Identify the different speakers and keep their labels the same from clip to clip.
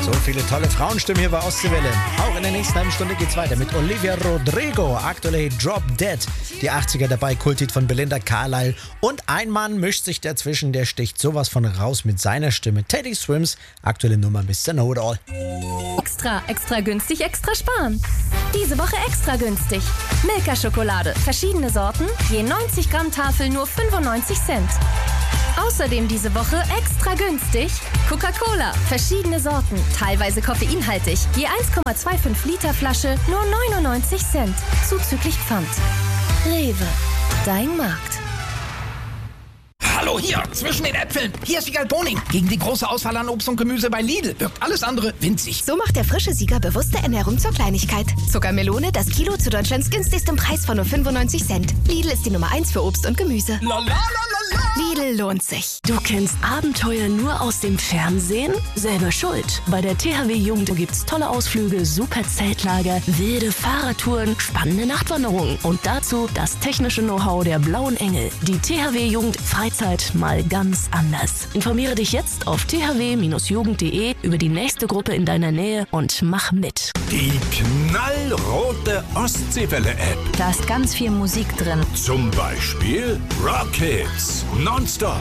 Speaker 1: So viele tolle Frauenstimmen hier bei Ostseewelle. Auch in der nächsten halben Stunde geht's weiter mit Olivia Rodrigo, aktuell Drop Dead. Die 80er dabei, Kulthit von Belinda Carlisle. Und ein Mann mischt sich dazwischen, der sticht sowas von raus mit seiner Stimme. Teddy Swims, aktuelle Nummer Mr. Know-It-All.
Speaker 2: Extra günstig, extra sparen. Diese Woche extra günstig. Milka-Schokolade, verschiedene Sorten, je 90 Gramm Tafel nur 95 Cent. Außerdem diese Woche extra günstig Coca-Cola, verschiedene Sorten, teilweise koffeinhaltig, je 1,25 Liter Flasche nur 99 Cent, zuzüglich Pfand. Rewe, dein Markt.
Speaker 3: Hallo hier, zwischen den Äpfeln. Hier ist Sieger Boning. Gegen die große Auswahl an Obst und Gemüse bei Lidl wirkt alles andere winzig.
Speaker 4: So macht der frische Sieger bewusste Ernährung zur Kleinigkeit. Zuckermelone, das Kilo zu Deutschlands günstigstem Preis von nur 95 Cent. Lidl ist die Nummer 1 für Obst und Gemüse. Lidl lohnt sich.
Speaker 5: Du kennst Abenteuer nur aus dem Fernsehen? Selber schuld. Bei der THW Jugend gibt's tolle Ausflüge, super Zeltlager, wilde Fahrradtouren, spannende Nachtwanderungen und dazu das technische Know-how der Blauen Engel. Die THW Jugend Freizeit mal ganz anders. Informiere dich jetzt auf thw-jugend.de über die nächste Gruppe in deiner Nähe und mach mit.
Speaker 6: Die knallrote Ostseewelle-App.
Speaker 2: Da ist ganz viel Musik drin.
Speaker 6: Zum Beispiel Rockets. Nonstop.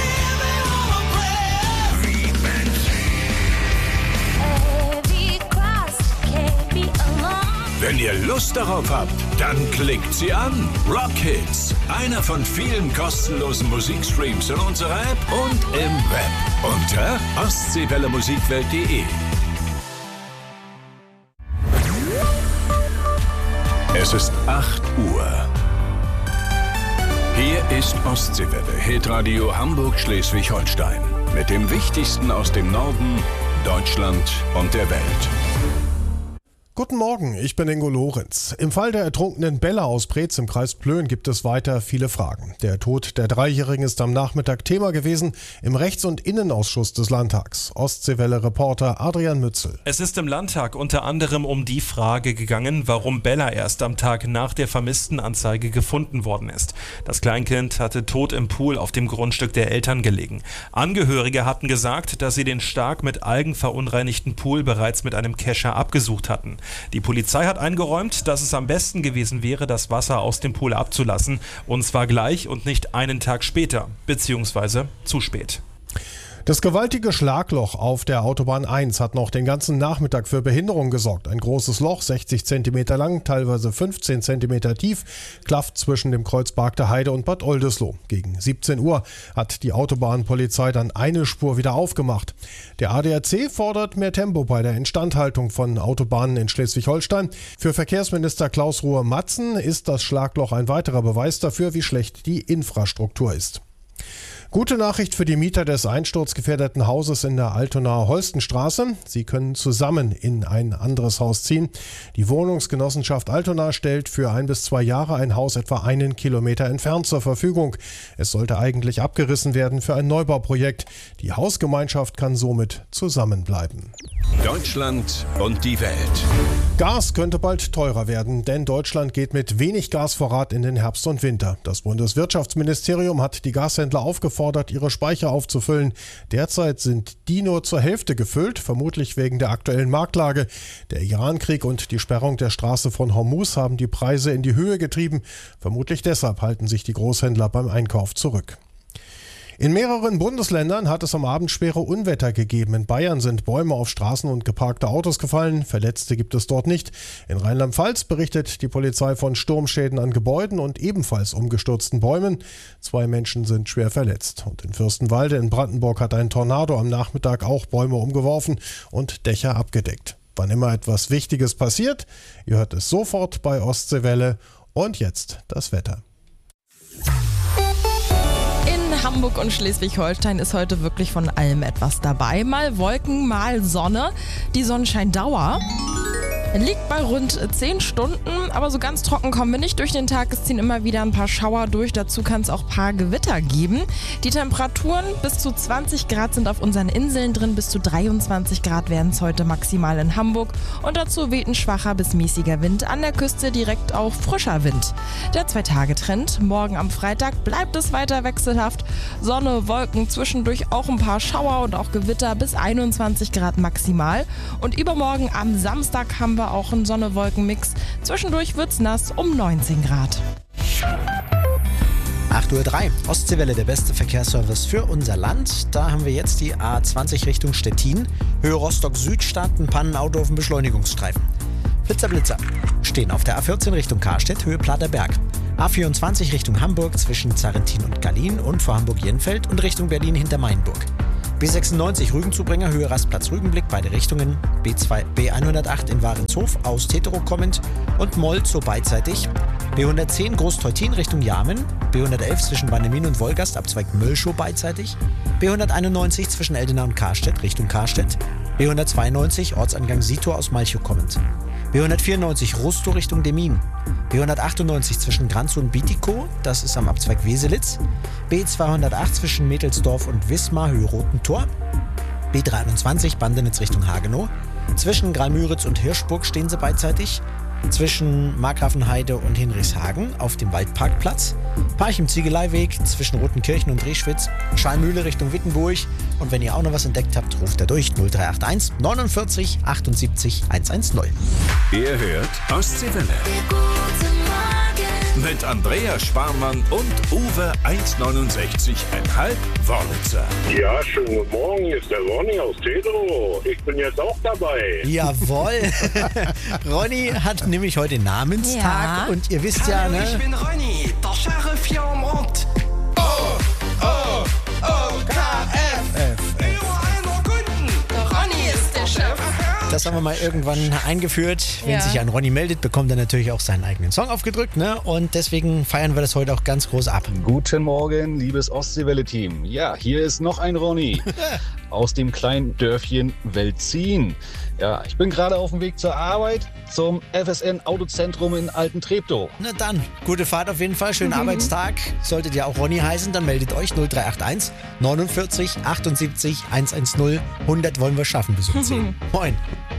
Speaker 6: Wenn ihr Lust darauf habt, dann klickt sie an. Rockets, einer von vielen kostenlosen Musikstreams in unserer App und im Web unter ostseewellemusikwelt.de. Es ist 8 Uhr. Hier ist Ostseewelle, Hitradio Hamburg-Schleswig-Holstein. Mit dem Wichtigsten aus dem Norden, Deutschland und der Welt.
Speaker 7: Guten Morgen, ich bin Ingo Lorenz. Im Fall der ertrunkenen Bella aus Preetz im Kreis Plön gibt es weiter viele Fragen. Der Tod der Dreijährigen ist am Nachmittag Thema gewesen im Rechts- und Innenausschuss des Landtags. Ostseewelle-Reporter Adrian Mützel.
Speaker 8: Es ist im Landtag unter anderem um die Frage gegangen, warum Bella erst am Tag nach der Vermisstenanzeige gefunden worden ist. Das Kleinkind hatte tot im Pool auf dem Grundstück der Eltern gelegen. Angehörige hatten gesagt, dass sie den stark mit Algen verunreinigten Pool bereits mit einem Kescher abgesucht hatten. Die Polizei hat eingeräumt, dass es am besten gewesen wäre, das Wasser aus dem Pool abzulassen, und zwar gleich und nicht einen Tag später, beziehungsweise zu spät.
Speaker 7: Das gewaltige Schlagloch auf der Autobahn 1 hat noch den ganzen Nachmittag für Behinderung gesorgt. Ein großes Loch, 60 cm lang, teilweise 15 cm tief, klafft zwischen dem Kreuz Barkter Heide und Bad Oldesloe. Gegen 17 Uhr hat die Autobahnpolizei dann eine Spur wieder aufgemacht. Der ADAC fordert mehr Tempo bei der Instandhaltung von Autobahnen in Schleswig-Holstein. Für Verkehrsminister Klaus Ruhe-Matzen ist das Schlagloch ein weiterer Beweis dafür, wie schlecht die Infrastruktur ist. Gute Nachricht für die Mieter des einsturzgefährdeten Hauses in der Altonaer Holstenstraße. Sie können zusammen in ein anderes Haus ziehen. Die Wohnungsgenossenschaft Altona stellt für 1 bis 2 Jahre ein Haus etwa 1 Kilometer entfernt zur Verfügung. Es sollte eigentlich abgerissen werden für ein Neubauprojekt. Die Hausgemeinschaft kann somit zusammenbleiben.
Speaker 6: Deutschland und die Welt.
Speaker 7: Gas könnte bald teurer werden, denn Deutschland geht mit wenig Gasvorrat in den Herbst und Winter. Das Bundeswirtschaftsministerium hat die Gashändler aufgefordert, ihre Speicher aufzufüllen. Derzeit sind die nur zur Hälfte gefüllt, vermutlich wegen der aktuellen Marktlage. Der Irankrieg und die Sperrung der Straße von Hormuz haben die Preise in die Höhe getrieben. Vermutlich deshalb halten sich die Großhändler beim Einkauf zurück. In mehreren Bundesländern hat es am Abend schwere Unwetter gegeben. In Bayern sind Bäume auf Straßen und geparkte Autos gefallen. Verletzte gibt es dort nicht. In Rheinland-Pfalz berichtet die Polizei von Sturmschäden an Gebäuden und ebenfalls umgestürzten Bäumen. 2 Menschen sind schwer verletzt. Und in Fürstenwalde in Brandenburg hat ein Tornado am Nachmittag auch Bäume umgeworfen und Dächer abgedeckt. Wann immer etwas Wichtiges passiert, ihr hört es sofort bei Ostseewelle. Und jetzt das Wetter.
Speaker 9: Hamburg und Schleswig-Holstein ist heute wirklich von allem etwas dabei. Mal Wolken, mal Sonne. Die Sonnenscheindauer liegt bei rund 10 Stunden, aber so ganz trocken kommen wir nicht durch den Tag. Es ziehen immer wieder ein paar Schauer durch, dazu kann es auch ein paar Gewitter geben. Die Temperaturen bis zu 20 Grad sind auf unseren Inseln drin, bis zu 23 Grad werden es heute maximal in Hamburg und dazu weht ein schwacher bis mäßiger Wind, an der Küste direkt auch frischer Wind. Der 2-Tage-Trend, morgen am Freitag bleibt es weiter wechselhaft, Sonne, Wolken, zwischendurch auch ein paar Schauer und auch Gewitter bis 21 Grad maximal und übermorgen am Samstag haben wir auch einen Sonne-Wolken-Mix. Zwischendurch wird's nass um 19 Grad.
Speaker 1: 8:03 Uhr, Ostseewelle, der beste Verkehrsservice für unser Land. Da haben wir jetzt die A20 Richtung Stettin. Höhe Rostock Süd starten Pannenauto auf dem Beschleunigungsstreifen. Flitzer Blitzer stehen auf der A14 Richtung Karstedt, Höhe Platerberg. A24 Richtung Hamburg zwischen Zarrentin und Gallien und vor Hamburg-Jenfeld und Richtung Berlin hinter Mainburg. B96 Rügenzubringer, Höhe Rastplatz Rügenblick, beide Richtungen. B108 in Warenshof aus Tetero kommend und Moll so beidseitig. B110 Großteutin Richtung Jarmen. B111 zwischen Bannemin und Wolgast, Abzweig Möllschow beidseitig. B191 zwischen Eldena und Karstedt Richtung Karstedt. B192 Ortsangang Sito aus Malchow kommend. B194 Rustow Richtung Demmin. B198 zwischen Granzow und Bietigkow, das ist am Abzweig Weselitz. B208 zwischen Mädelsdorf und Wismar, Höhe Rotentor. B321 Bandenitz Richtung Hagenow. Zwischen Graal-Müritz und Hirschburg stehen sie beidseitig. Zwischen Markgrafenheide und Hinrichshagen auf dem Waldparkplatz. Parchim-Ziegeleiweg zwischen Rotenkirchen und Drehschwitz. Schallmühle Richtung Wittenburg. Und wenn ihr auch noch was entdeckt habt, ruft er durch 0381 49 78 110.
Speaker 6: Ihr hört Ostseewelle. Mit Andreas Sparmann und Uwe 1,69,5 Wörlitzer.
Speaker 10: Ja, schönen guten Morgen, hier ist der Ronny aus Tetero. Ich bin jetzt auch dabei.
Speaker 1: Jawohl. Ronny hat nämlich heute Namenstag und ihr wisst ja, ne?
Speaker 11: Ich bin Ronny, der Sheriff hier am Ort. O-O-O-K-F. Überall nur Kunden. Der Ronny ist der Chef.
Speaker 1: Das haben wir mal irgendwann eingeführt. Wenn sich ein Ronny meldet, bekommt er natürlich auch seinen eigenen Song aufgedrückt, ne? Und deswegen feiern wir das heute auch ganz groß ab.
Speaker 12: Guten Morgen, liebes Ostseewelle-Team. Ja, hier ist noch ein Ronny aus dem kleinen Dörfchen Welzin. Ja, ich bin gerade auf dem Weg zur Arbeit zum FSN Autozentrum in Alten-Treptow.
Speaker 1: Na dann, gute Fahrt auf jeden Fall, schönen Arbeitstag. Solltet ihr auch Ronny heißen, dann meldet euch 0381 49 78 110. 100 wollen wir schaffen bis um 10. Moin.